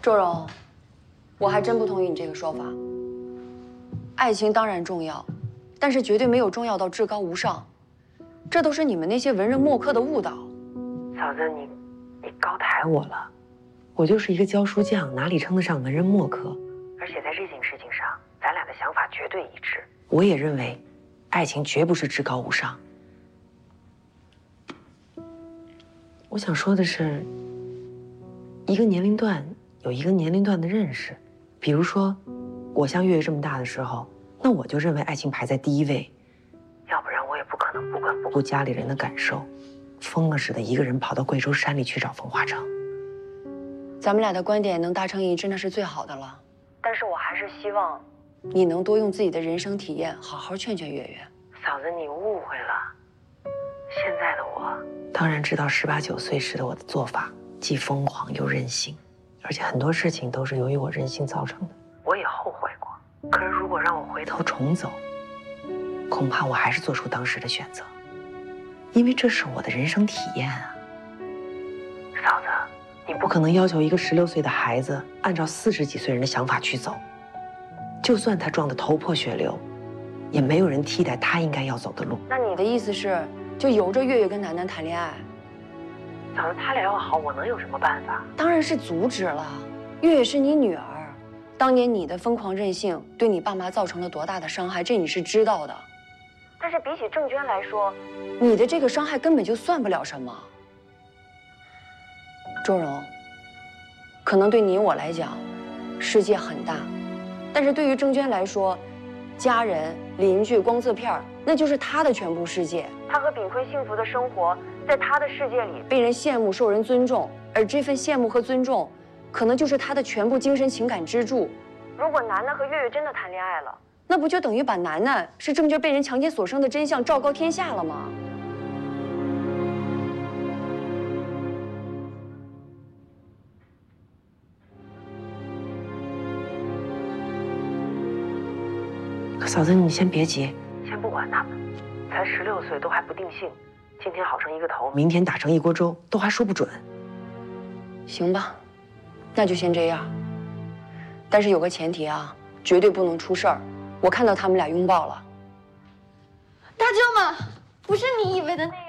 周荣，我还真不同意你这个说法。爱情当然重要，但是绝对没有重要到至高无上。这都是你们那些文人墨客的误导。 嫂子，你高抬我了。我就是一个教书匠，哪里称得上文人墨客？而且在这件事情上，咱俩的想法绝对一致。我也认为，爱情绝不是至高无上。我想说的是，一个年龄段有一个年龄段的认识，比如说，我像月月这么大的时候，那我就认为爱情排在第一位，要不然我也不可能不管不顾家里人的感受，疯了似的一个人跑到贵州山里去找风华城。 咱们俩的观点能达成一致，那是最好的了。但是我还是希望，你能多用自己的人生体验，好好劝劝月月。 嫂子，你误会了。现在的我，当然知道18、19岁时的我的做法既疯狂又任性，而且很多事情都是由于我任性造成的。我也后悔过，可是如果让我回头重走，恐怕我还是做出当时的选择，因为这是我的人生体验啊。嫂子，你不可能要求一个16岁的孩子按照40几岁人的想法去走，就算他撞得头破血流，也没有人替代他应该要走的路。 那你的意思是，就由着月月跟楠楠谈恋爱？ 嫂子，他俩要好，我能有什么办法？ 当然是阻止了。月月是你女儿，当年你的疯狂任性对你爸妈造成了多大的伤害，这你是知道的。但是比起郑娟来说，你的这个伤害根本就算不了什么。周荣，可能对你我来讲，世界很大，但是对于郑娟来说，家人、邻居、光字片那就是她的全部世界。她和炳坤幸福的生活，在她的世界里被人羡慕、受人尊重，而这份羡慕和尊重，可能就是她的全部精神情感支柱。如果楠楠和月月真的谈恋爱了，那不就等于把楠楠是郑娟被人强奸所生的真相昭告天下了吗？ 嫂子，你先别急，先不管他们，才16岁，都还不定性。今天好成一个头，明天打成一锅粥，都还说不准。 行吧，那就先这样。但是有个前提啊，绝对不能出事儿。我看到他们俩拥抱了。 大舅妈，不是你以为的那样。